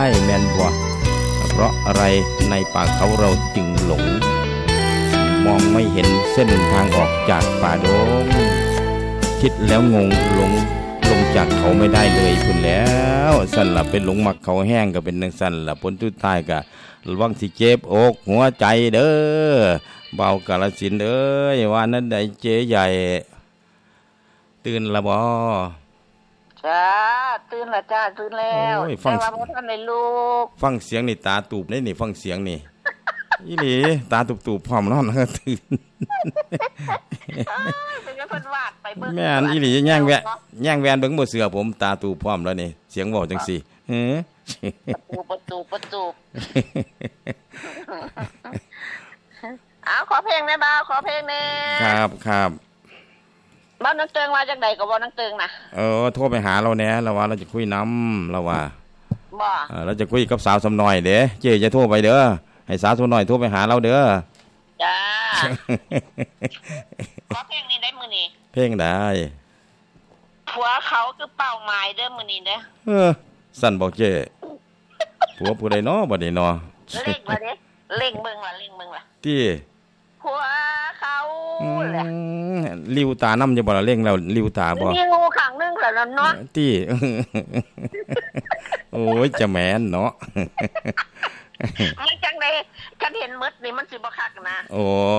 แม่นบ่เพราะอะไรในป่าเขาเราจึงหลงมองไม่เห็นเส้นทางออกจากป่าดงคิดแล้วงงลงจากเขาไม่ได้เลยพุ่นแล้วสั่นล่ะเป็นหลงมักเขาแห้งก็เป็นจังสั่นล่ะผลสุดท้ายก็ระวังสิเจ็บอกหัวใจเด้อเบากาฬสินธุ์เอ้ยว่านั้นได้เจ๊ใหญ่ตื่นละบ่จ้าตื่นละจ้าตื่นแล้วแต่ว่าบ่ทันได้ลูกฟังเสียงนี่ตาตูบได้นี่ฟังเสียงนี่อีหลีตาตูบๆพร้อมนอนแล้วตื่นเป็นเพิ่นวาดไปเบิ่งแม่นอีหลีแย่งแวนเบิ่งบ่เสือผมตาตูบพร้อมแล้วนี่เสียงเว้าจังซี่ประตูเอาขอเพลงแม่บ่าวขอเพลงแน่ครับบ้านนังเติงว่าจังได๋ก็บ่นังเติงน่ะโทรไปหาเราแหน่เราว่าเราจะคุยนำเราว่าบ่เราจะคุยกับสาวสำน้อยเด้เจ๊จะโทรไปเด้อให้สาวสำน้อยโทรไปหาเราเด้อจ้าขอเพลงนี้ได้มื้อนี้เพลงได้ผัวเขาคือเป้าหมายเด้อมื้อนี้เด้อสั่นบอกเจ๊ผัวผู้ใดน้อบ่ได้น้อเล่งว่าเด้เล่งมึงว่ะที่ผัวเขาแหละลิ้วตาน้ำจะบ่ละเล่งแล้วลิ้วตาบ่มีงูข้างนึงแล้วเนาะที่โอ้ยจะแม่นเนาะมันจังได๋คันเห็นมดนี่มันสิบ่คักนะโอ้